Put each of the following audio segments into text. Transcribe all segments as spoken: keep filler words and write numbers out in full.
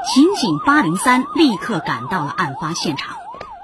刑警八零三立刻赶到了案发现场。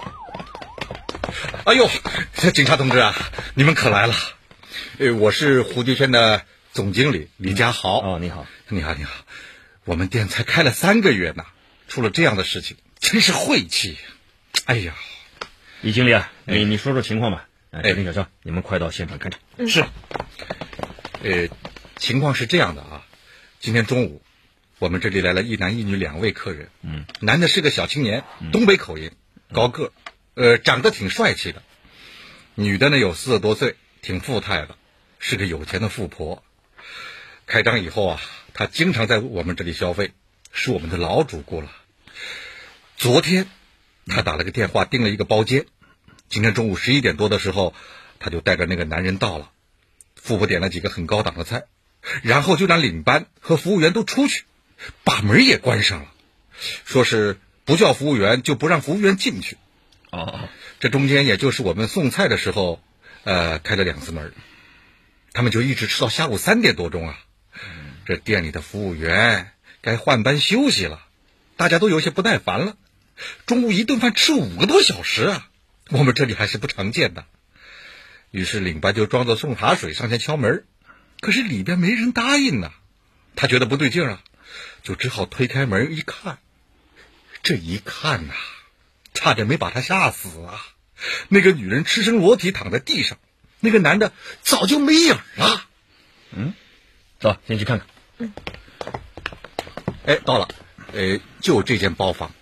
哎呦，警察同志啊，你们可来了！呃，我是蝴蝶轩的总经理李家豪。 哦，你好， 你好，你好。我们店才开了三个月呢，出了这样的事情，真是晦气。哎呀， 李经理啊，你你说说情况吧。哎，小丁、小肖，你们快到现场勘查。 嗯、是。呃，情况是这样的啊，今天中午，我们这里来了一男一女两位客人。嗯，男的是个小青年，东北口音，高个，呃，长得挺帅气的。女的呢有四十多岁，挺富态的，是个有钱的富婆。开张以后啊，她经常在我们这里消费，是我们的老主顾了。昨天，她打了个电话订了一个包间，今天中午十一点多的时候，她就带着那个男人到了。富婆点了几个很高档的菜，然后就让领班和服务员都出去，把门也关上了，说是不叫服务员就不让服务员进去。 哦， 这中间也就是我们送菜的时候，呃，开了两次门，他们就一直吃到下午三点多钟啊。这店里的服务员该换班休息了，大家都有些不耐烦了。中午一顿饭吃五个多小时啊，我们这里还是不常见的。于是领班就装作送茶水上前敲门，可是里边没人答应呢。他觉得不对劲啊，就只好推开门一看。这一看呐、啊，差点没把他吓死啊！那个女人赤身裸体躺在地上，那个男的早就没影了。 嗯，走，先去看看。 嗯。哎，到了，呃，就这间包房。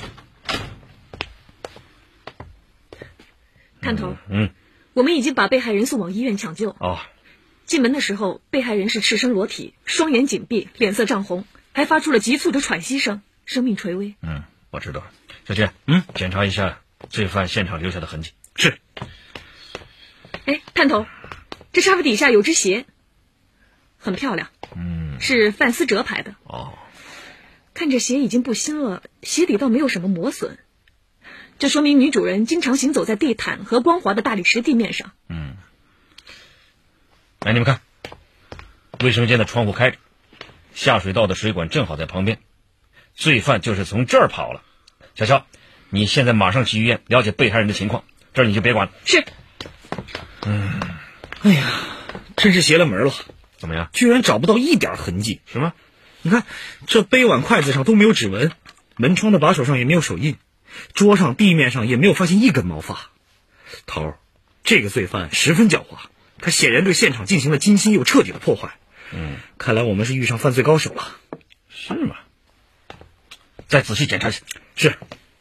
探头。 嗯。 我们已经把被害人送往医院抢救。 哦。 进门的时候，被害人是赤身裸体，双眼紧闭，脸色涨红，还发出了急促的喘息声，生命垂危。 嗯，我知道了。小娟，嗯，检查一下罪犯现场留下的痕迹。 是。 哎，探头，这沙发底下有只鞋，很漂亮。 嗯， 是范思哲牌的。 哦。 看这鞋已经不新了，鞋底倒没有什么磨损。这说明女主人经常行走在地毯和光滑的大理石地面上。 嗯，来，你们看，卫生间的窗户开着，下水道的水管正好在旁边，罪犯就是从这儿跑了。小肖，你现在马上去医院了解被害人的情况，这儿你就别管了。 是。 嗯，哎呀，真是邪了门了。 怎么样？ 居然找不到一点痕迹。 什么？ 你看，这杯碗筷子上都没有指纹，门窗的把手上也没有手印，桌上地面上也没有发现一根毛发。头儿，这个罪犯十分狡猾，他显然对现场进行了精心又彻底的破坏。 嗯， 看来我们是遇上犯罪高手了。 是吗？再仔细检查一下。 是。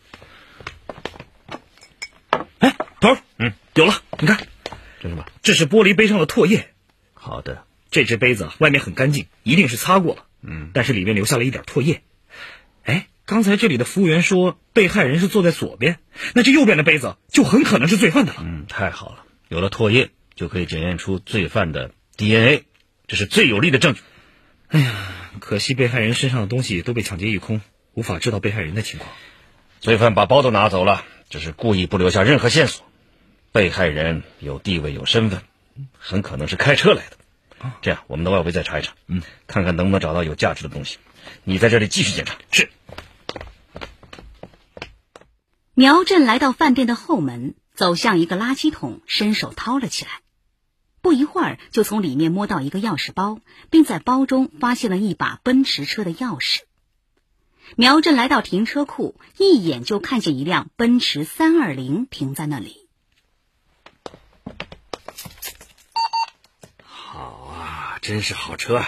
哎，头儿， 嗯， 有了，你看， 这是什么？ 这是玻璃杯上的唾液。 好的， 这只杯子外面很干净，一定是擦过了。 嗯， 但是里面留下了一点唾液。哎，刚才这里的服务员说被害人是坐在左边，那这右边的杯子就很可能是罪犯的了。 嗯，太好了，有了唾液就可以检验出罪犯的 D N A， 这是最有力的证据。 哎呀，可惜被害人身上的东西都被抢劫一空，无法知道被害人的情况。 罪犯把包都拿走了，只是故意不留下任何线索。被害人有地位有身份，很可能是开车来的。这样，我们的外围再查一查， 嗯， 看看能不能找到有价值的东西。你在这里继续检查。 是。 苗振来到饭店的后门，走向一个垃圾桶，伸手掏了起来。不一会儿，就从里面摸到一个钥匙包，并在包中发现了一把奔驰车的钥匙。苗振来到停车库，一眼就看见一辆奔驰三二零停在那里。 好啊，真是好车啊。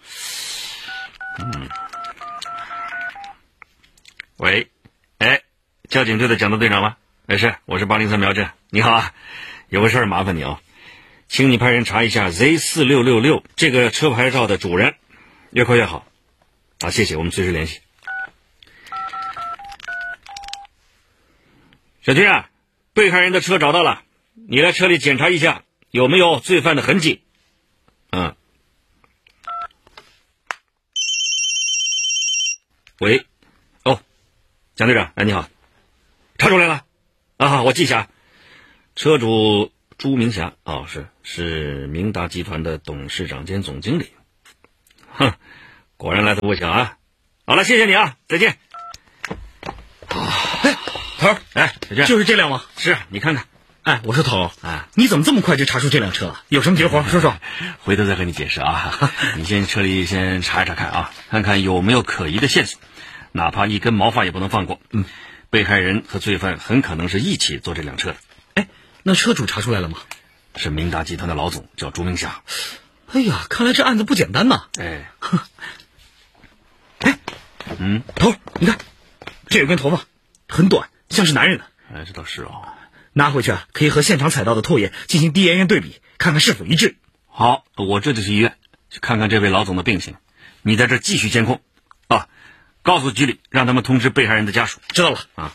嗯。喂，哎，交警队的蒋队队长吗？哎，是，我是八零三苗振。你好啊，有个事儿麻烦你哦，请你派人查一下 Z 四六六六这个车牌照的主人，越快越好。好，谢谢，我们随时联系。小军啊，被害人的车找到了，你来车里检查一下有没有罪犯的痕迹。嗯。喂，哦，蒋队长，哎，你好，查出来了，啊，好，我记下。车主朱明霞，哦，是是明达集团的董事长兼总经理。哼，果然来头不小啊。好了，谢谢你啊，再见。 头， 哎，小娟， 就是这辆吗？ 是，你看看。 哎，我说头， 啊， 你怎么这么快就查出这辆车了？有什么绝活？说说。 回头再和你解释啊。你先车里先查一查看啊，看看有没有可疑的线索，哪怕一根毛发也不能放过。嗯，被害人和罪犯很可能是一起坐这辆车的。 哎，那车主查出来了吗？ 是明达集团的老总，叫朱明霞。 哎呀，看来这案子不简单呐。 哎， 哎，嗯，头，你看，这有根头发，很短，像是男人的。 哎，这倒是哦。 拿回去啊，可以和现场采到的唾液进行 D N A 对比，看看是否一致。 好，我这就去医院去看看这位老总的病情。你在这继续监控啊，告诉局里，让他们通知被害人的家属。 知道了啊。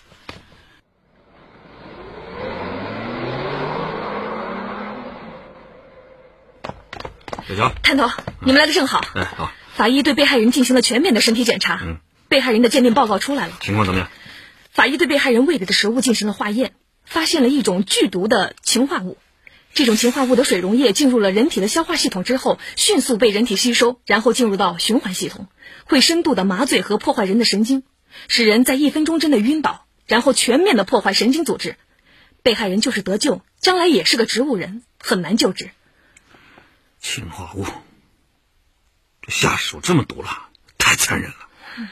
小乔， 探头，你们来的正好。 哎，好。 法医对被害人进行了全面的身体检查。 嗯。 被害人的鉴定报告出来了。 情况怎么样？ 法医对被害人胃里的食物进行了化验，发现了一种剧毒的氰化物。这种氰化物的水溶液进入了人体的消化系统之后，迅速被人体吸收，然后进入到循环系统，会深度的麻醉和破坏人的神经，使人在一分钟之内晕倒，然后全面的破坏神经组织。被害人就是得救，将来也是个植物人，很难救治。 氰化物，这下手这么毒辣，太残忍了。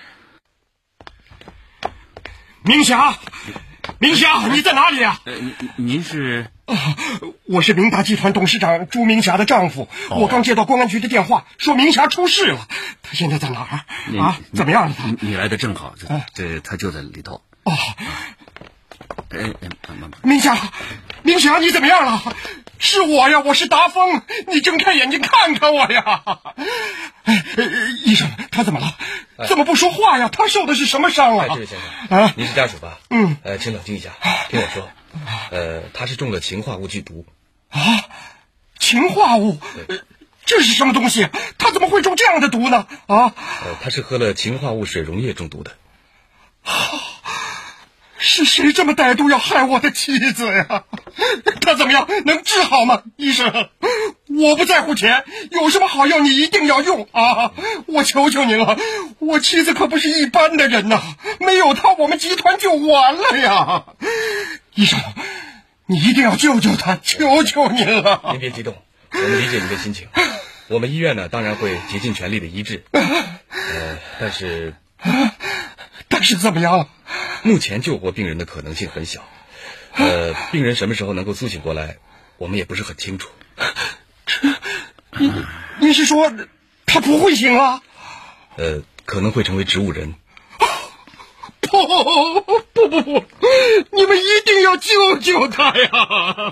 明霞，明霞，你在哪里啊？ 呃，您是？ 啊，我是明达集团董事长朱明霞的丈夫。哦、我刚接到公安局的电话，说明霞出事了。她现在在哪儿？啊？怎么样了？她？ 你来的正好，这这她就在里头。 哦。 哎哎，慢慢。 明霞，明霞，你怎么样了？是我呀，我是达峰，你睁开眼睛看看我呀！哎，医生，他怎么了？怎么不说话呀？他受的是什么伤啊？ 哎，这位先生，啊，您是家属吧？ 嗯。 呃，请冷静一下，听我说。呃，他是中了氰化物剧毒。 啊，氰化物？呃，这是什么东西？他怎么会中这样的毒呢？啊？ 呃，他是喝了氰化物水溶液中毒的。 啊。是谁这么歹毒要害我的妻子呀？他怎么样？能治好吗？医生，我不在乎钱，有什么好药你一定要用啊！我求求您了，我妻子可不是一般的人呐，没有她我们集团就完了呀！医生，你一定要救救她，求求您了！ 您别激动，我们理解您的心情。我们医院呢，当然会竭尽全力的医治。呃，但是， 但是怎么样？ 目前救活病人的可能性很小，呃，病人什么时候能够苏醒过来，我们也不是很清楚。 你你是说他不会醒了？ 呃，可能会成为植物人。 不不不不，你们一定要救救他呀！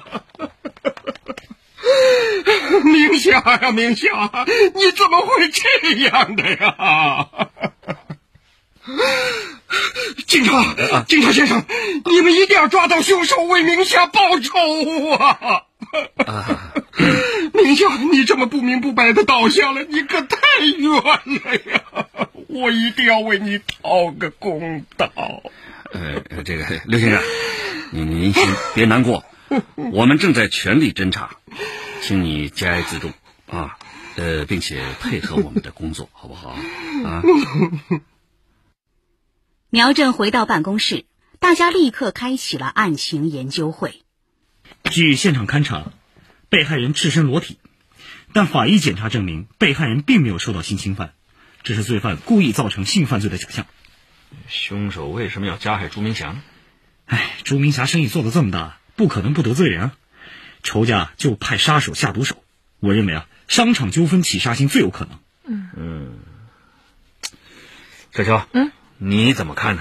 明霞呀，明霞，你怎么会这样的呀？警察，啊、警察先生，你们一定要抓到凶手，为明霞报仇啊！啊明霞，你这么不明不白的倒下了，你可太冤了呀！我一定要为你讨个公道。 呃，这个刘先生，您您先别难过，我们正在全力侦查，请你节哀自重啊，呃，并且配合我们的工作，好不好啊？ 苗振回到办公室，大家立刻开启了案情研究会。 据现场勘查，被害人赤身裸体，但法医检查证明被害人并没有受到性侵犯，这是罪犯故意造成性犯罪的假象。 凶手为什么要加害朱明霞呢？ 哎，朱明霞生意做得这么大，不可能不得罪人啊。仇家就派杀手下毒手，我认为啊，商场纠纷起杀心最有可能。 嗯嗯，小乔， 嗯。 你怎么看呢？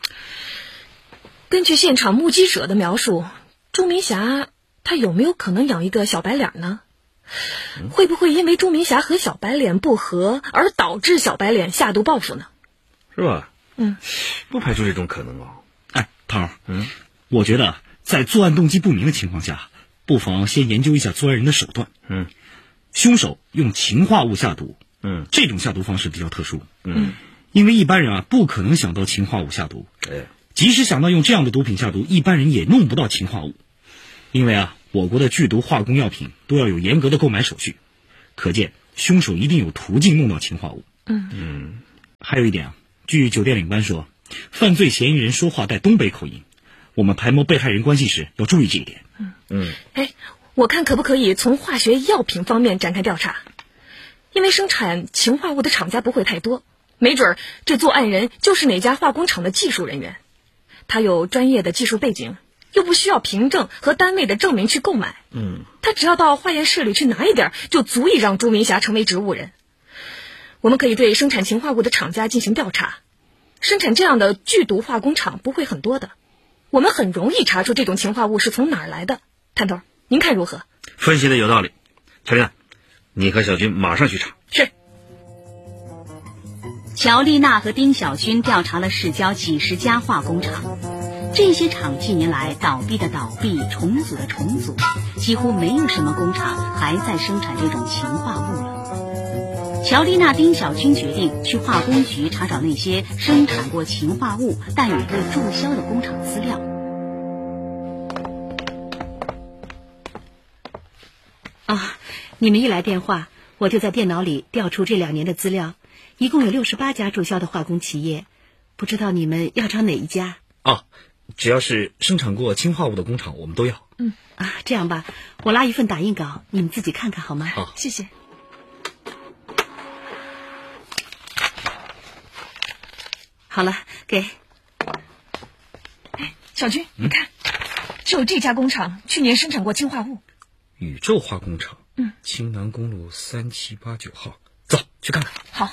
根据现场目击者的描述，朱明霞她有没有可能养一个小白脸呢？嗯、会不会因为朱明霞和小白脸不和而导致小白脸下毒报复呢？ 是吧？ 嗯， 不排除这种可能哦。 哎，涛， 嗯， 我觉得在作案动机不明的情况下，不妨先研究一下作案人的手段。 嗯， 凶手用氰化物下毒， 嗯， 这种下毒方式比较特殊。 嗯。 因为一般人啊不可能想到氰化物下毒， 哎， 即使想到用这样的毒品下毒，一般人也弄不到氰化物，因为啊，我国的剧毒化工药品都要有严格的购买手续，可见凶手一定有途径弄到氰化物。 嗯嗯， 还有一点啊，据酒店领班说，犯罪嫌疑人说话带东北口音， 我们排摸被害人关系时要注意这一点。 嗯嗯，哎，我看可不可以从化学药品方面展开调查？因为生产氰化物的厂家不会太多，没准儿这作案人就是哪家化工厂的技术人员，他有专业的技术背景，又不需要凭证和单位的证明去购买。嗯，他只要到化验室里去拿一点，就足以让朱明霞成为植物人。我们可以对生产氰化物的厂家进行调查，生产这样的剧毒化工厂不会很多的，我们很容易查出这种氰化物是从哪儿来的。探头，您看如何？ 分析的有道理。乔丽娜，你和小军马上去查。 是。 乔丽娜和丁小军调查了市郊几十家化工厂，这些厂近年来倒闭的倒闭，重组的重组，几乎没有什么工厂还在生产这种氰化物了。乔丽娜、丁小军决定去化工局查找那些生产过氰化物但已被注销的工厂资料。 啊，你们一来电话，我就在电脑里调出这两年的资料，一共有六十八家注销的化工企业，不知道你们要找哪一家？ 啊，只要是生产过氰化物的工厂，我们都要。 嗯啊，这样吧，我拉一份打印稿，你们自己看看好吗？ 好， 谢谢。 好了，给。 哎，小军，你看，只有这家工厂去年生产过氰化物。 宇宙化工厂， 嗯， 青南公路三七八九号，走去看看。 好。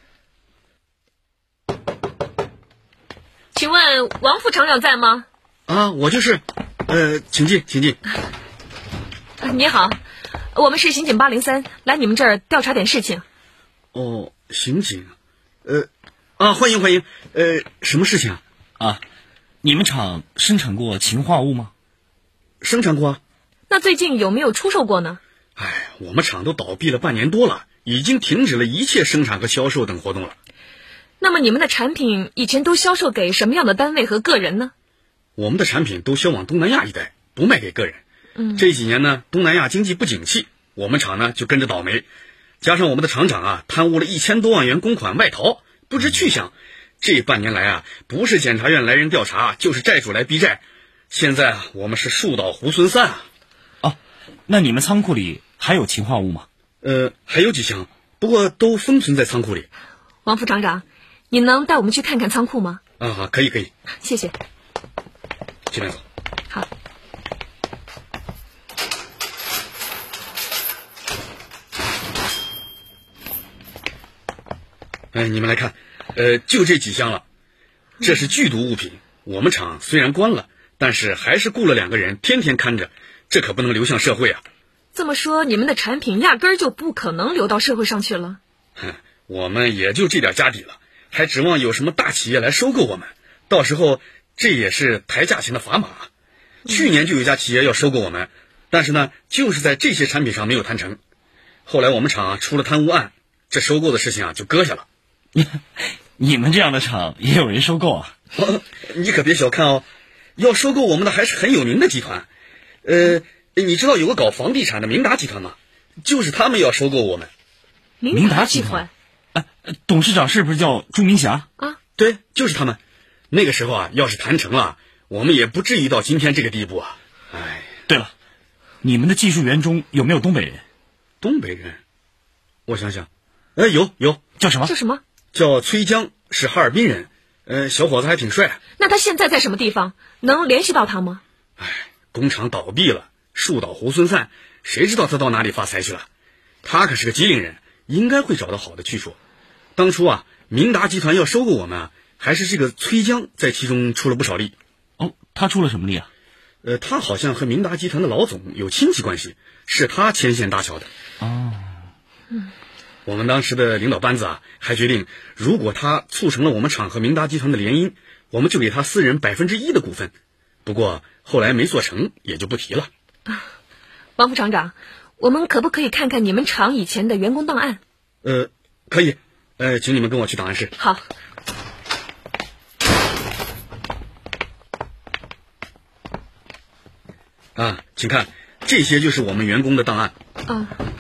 请问王副厂长在吗？ 啊，我就是，呃，请进，请进。 你好，我们是刑警八零三，来你们这儿调查点事情。 哦，刑警，呃，啊，欢迎欢迎，呃，什么事情啊？ 啊，你们厂生产过氰化物吗？ 生产过啊。 那最近有没有出售过呢？ 哎，我们厂都倒闭了半年多了，已经停止了一切生产和销售等活动了。 那么你们的产品以前都销售给什么样的单位和个人呢？ 我们的产品都销往东南亚一带，不卖给个人。 嗯， 这几年呢，东南亚经济不景气，我们厂呢就跟着倒霉，加上我们的厂长啊贪污了一千多万元公款外逃，不知去向。这半年来啊，不是检察院来人调查，就是债主来逼债。现在啊，我们是树倒猢狲散啊。 哦，那你们仓库里还有氰化物吗？ 呃，还有几箱，不过都封存在仓库里。 王副厂长，你能带我们去看看仓库吗？ 啊，好，可以可以。 谢谢。 进来走。 好。 哎，你们来看，呃，就这几箱了。这是剧毒物品，我们厂虽然关了，但是还是雇了两个人，天天看着，这可不能流向社会啊。 这么说，你们的产品压根儿就不可能流到社会上去了？ 哼，我们也就这点家底了，还指望有什么大企业来收购我们？到时候这也是抬价钱的砝码。去年就有一家企业要收购我们，但是呢，就是在这些产品上没有谈成。后来我们厂出了贪污案，这收购的事情啊就搁下了。 你们这样的厂也有人收购啊？ 你可别小看哦，要收购我们的还是很有名的集团。呃，你知道有个搞房地产的明达集团吗？就是他们要收购我们。 明达集团？ 啊，董事长是不是叫朱明霞？ 啊， 对，就是他们。那个时候啊，要是谈成了，我们也不至于到今天这个地步啊。哎， 对了，你们的技术员中有没有东北人？ 东北人？我想想，呃，有有。 叫什么？ 叫什么？ 叫崔江，是哈尔滨人。呃，小伙子还挺帅。 那他现在在什么地方？能联系到他吗？ 哎，工厂倒闭了，树倒猢狲散，谁知道他到哪里发财去了？他可是个机灵人，应该会找到好的去处。当初啊，明达集团要收购我们啊，还是这个崔江在其中出了不少力。 哦，他出了什么力啊？ 呃，他好像和明达集团的老总有亲戚关系，是他牵线搭桥的。 哦， 嗯， 我们当时的领导班子啊，还决定，如果他促成了我们厂和明达集团的联姻，我们就给他私人百分之一的股份。不过后来没做成，也就不提了。 啊，王副厂长，我们可不可以看看你们厂以前的员工档案？ 呃，可以。呃，请你们跟我去档案室。 好。 啊，请看，这些就是我们员工的档案。 嗯。